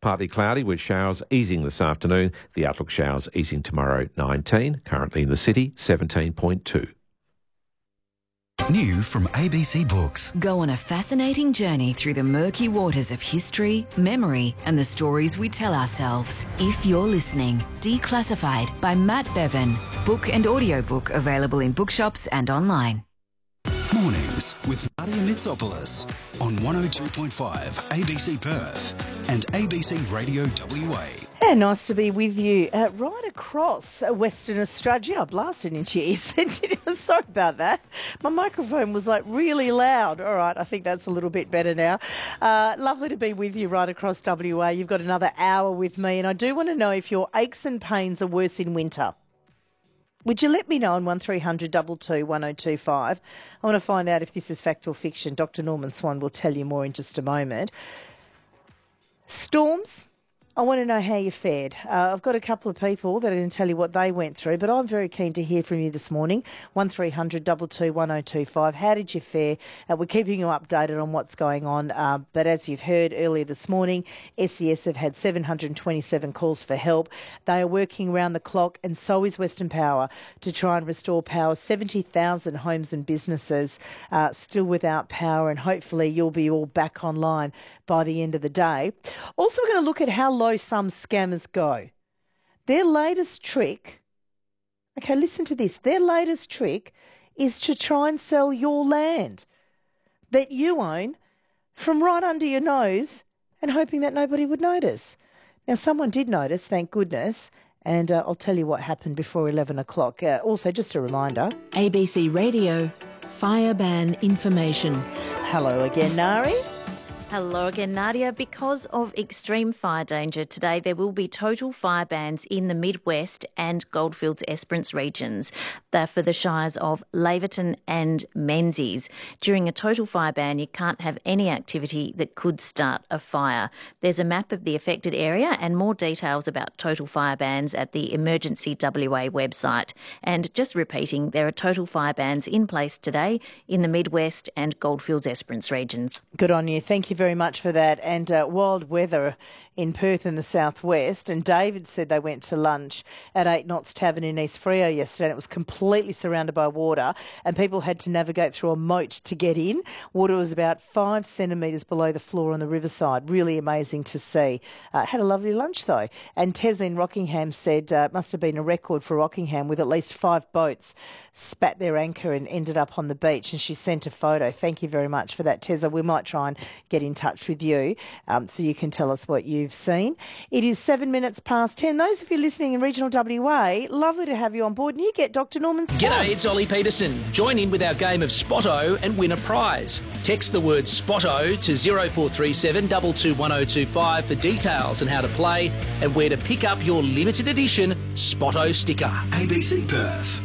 Partly cloudy with showers easing this afternoon. The outlook showers easing tomorrow, 19. Currently in the city, 17.2. New from ABC Books. Go on a fascinating journey through the murky waters of history, memory, and the stories we tell ourselves. If You're Listening, Declassified by Matt Bevan. Book and audiobook available in bookshops and online. Mornings with Nadia Mitsopoulos on 102.5 ABC Perth and ABC Radio WA. Yeah, nice to be with you right across Western Australia. I blasted into your ears. Sorry about that. My microphone was like really loud. All right, I think that's a little bit better now. Lovely to be with you right across WA. You've got another hour with me, and I do want to know if your aches and pains are worse in winter. Would you let me know on 1300 22 1025? I want to find out if this is fact or fiction. Dr. Norman Swan will tell you more in just a moment. Storms. I want to know how you fared. I've got a couple of people that are going to tell you what they went through, but I'm very keen to hear from you this morning. 1300 22 1025. How did you fare? We're keeping you updated on what's going on, but as you've heard earlier this morning, SES have had 727 calls for help. They are working around the clock, and so is Western Power, to try and restore power. 70,000 homes and businesses still without power, and hopefully you'll be all back online by the end of the day. Also, we're going to look at how low some scammers go. Their latest trick, okay, listen to this. Their latest trick is to try and sell your land that you own from right under your nose and hoping that nobody would notice. Now, someone did notice, thank goodness, and I'll tell you what happened before 11 o'clock. Also, just a reminder. ABC Radio, fire ban information. Hello again, Nari. Hello again, Nadia. Because of extreme fire danger today, there will be total fire bans in the Midwest and Goldfields Esperance regions. They're for the shires of Laverton and Menzies. During a total fire ban, you can't have any activity that could start a fire. There's a map of the affected area and more details about total fire bans at the Emergency WA website. And just repeating, there are total fire bans in place today in the Midwest and Goldfields Esperance regions. Good on you. Thank you very much for that. And wild weather in Perth in the southwest. And David said they went to lunch at 8 Knots Tavern in East Freo yesterday, and it was completely surrounded by water, and people had to navigate through a moat to get in. Water was about 5 centimetres below the floor on the riverside. Really amazing to see. Had a lovely lunch though. And Tez in Rockingham said it must have been a record for Rockingham, with at least 5 boats spat their anchor and ended up on the beach, and she sent a photo. Thank you very much for that, Teza. We might try and get in touch with you so you can tell us what you've seen. It is 7 minutes past 10. Those of you listening in regional WA, lovely to have you on board, and you get Dr. Norman Swan. G'day, it's Ollie Peterson. Join in with our game of Spotto and win a prize. Text the word Spotto to 0437 221025 for details on how to play and where to pick up your limited edition Spotto sticker. ABC Perth.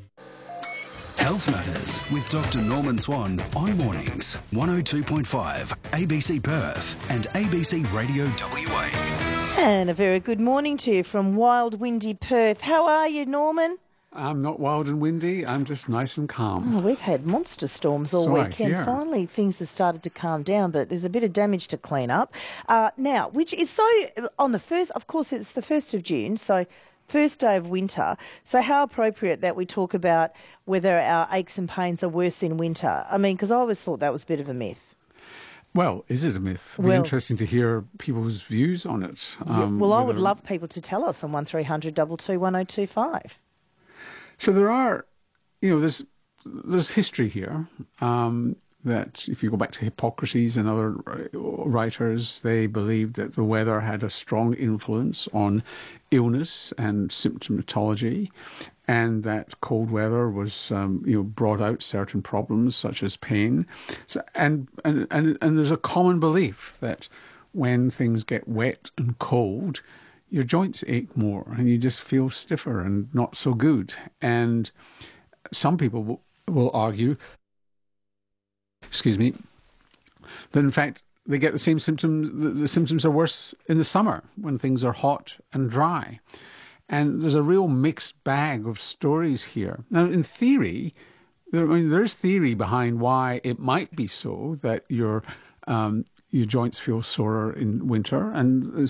Health Matters with Dr. Norman Swan on mornings, 102.5 ABC Perth and ABC Radio WA. And a very good morning to you from wild, windy Perth. How are you, Norman? I'm not wild and windy. I'm just nice and calm. Oh, we've had monster storms all weekend. Finally, things have started to calm down, but there's a bit of damage to clean up. Now, which is so on the first, of course, it's the 1st of June, so first day of winter. So how appropriate that we talk about whether our aches and pains are worse in winter. I mean, because I always thought that was a bit of a myth. Well, is it a myth? It'd be interesting to hear people's views on it. I would love people to tell us on 1300 22 1025. So there are, there's history here. That if you go back to Hippocrates and other writers, they believed that the weather had a strong influence on illness and symptomatology, and that cold weather was, brought out certain problems such as pain. So, and there's a common belief that when things get wet and cold, your joints ache more and you just feel stiffer and not so good. And some people will argue, that in fact they get the same symptoms. The symptoms are worse in the summer when things are hot and dry. And there's a real mixed bag of stories here. Now, in theory, there's theory behind why it might be so that your joints feel sorer in winter, and